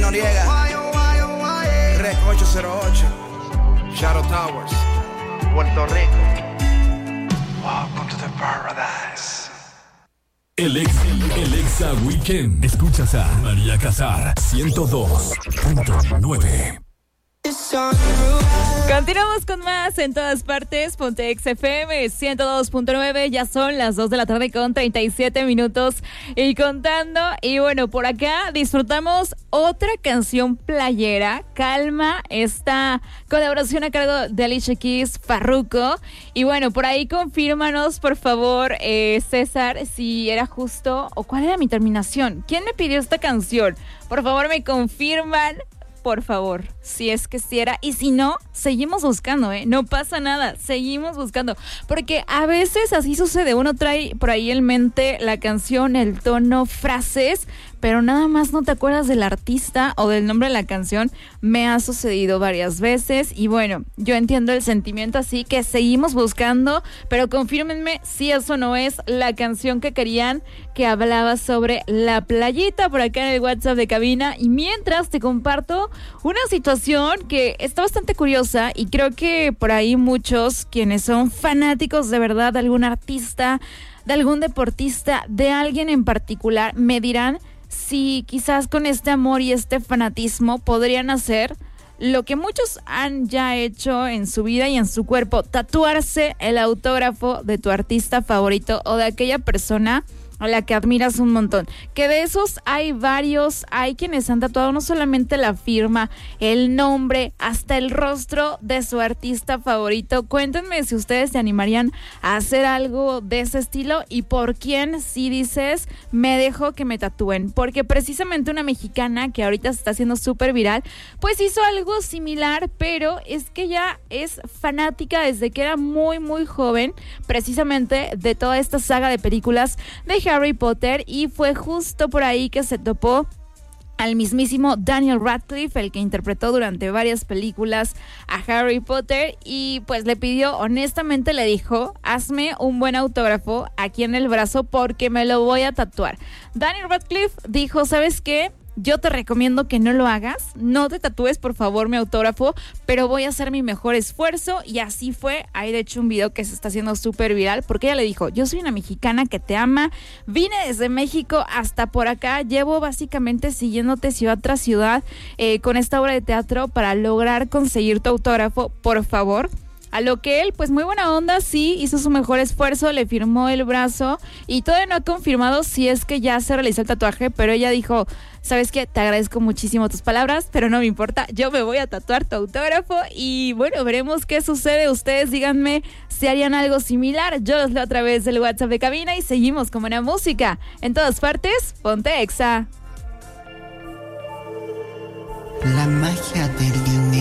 Noriega, Rec 808, Shadow Towers, Puerto Rico. Welcome to the paradise. El Exa Weekend. Escuchas a María Casar 102.9. Continuamos con más en todas partes. Ponte Exa FM 102.9. Ya son las 2 de la tarde con 37 minutos y contando. Y bueno, por acá disfrutamos otra canción playera, Calma, esta colaboración a cargo de Alicia Keys, Farruko. Y bueno, por ahí confírmanos, por favor, César, si era justo o cuál era mi terminación. ¿Quién me pidió esta canción? Por favor, me confirman. Por favor, si es que sí era. Y si no, seguimos buscando, no pasa nada, seguimos buscando. Porque a veces así sucede, uno trae por ahí en mente la canción, el tono, frases, pero nada más no te acuerdas del artista o del nombre de la canción. Me ha sucedido varias veces y bueno, yo entiendo el sentimiento, así que seguimos buscando, pero confírmenme si eso no es la canción que querían, que hablaba sobre la playita, por acá en el WhatsApp de cabina. Y mientras te comparto una situación que está bastante curiosa y creo que por ahí muchos quienes son fanáticos de verdad de algún artista, de algún deportista, de alguien en particular, me dirán si quizás con este amor y este fanatismo podrían hacer lo que muchos han ya hecho en su vida y en su cuerpo: tatuarse el autógrafo de tu artista favorito o de aquella persona a la que admiras un montón. Que de esos hay varios, hay quienes han tatuado no solamente la firma, el nombre, hasta el rostro de su artista favorito. Cuéntenme si ustedes se animarían a hacer algo de ese estilo y por quién, si dices, me dejo que me tatúen. Porque precisamente una mexicana que ahorita se está haciendo súper viral, pues hizo algo similar, pero es que ella es fanática desde que era muy, muy joven, precisamente de toda esta saga de películas de Harry Potter, y fue justo por ahí que se topó al mismísimo Daniel Radcliffe, el que interpretó durante varias películas a Harry Potter, y pues le pidió, honestamente le dijo, hazme un buen autógrafo aquí en el brazo porque me lo voy a tatuar. Daniel Radcliffe dijo, ¿sabes qué? Yo te recomiendo que no lo hagas, no te tatúes por favor mi autógrafo, pero voy a hacer mi mejor esfuerzo. Y así fue. Hay de hecho un video que se está haciendo súper viral porque ella le dijo, yo soy una mexicana que te ama, vine desde México hasta por acá, llevo básicamente siguiéndote ciudad tras ciudad con esta obra de teatro para lograr conseguir tu autógrafo, por favor. A lo que él, pues muy buena onda, sí, hizo su mejor esfuerzo, le firmó el brazo y todavía no ha confirmado si es que ya se realizó el tatuaje, pero ella dijo, ¿sabes qué? Te agradezco muchísimo tus palabras, pero no me importa, yo me voy a tatuar tu autógrafo y bueno, veremos qué sucede. Ustedes díganme si harían algo similar. Yo los leo a través del WhatsApp de cabina y seguimos con buena música. En todas partes, ponte Exa. La magia del dinero.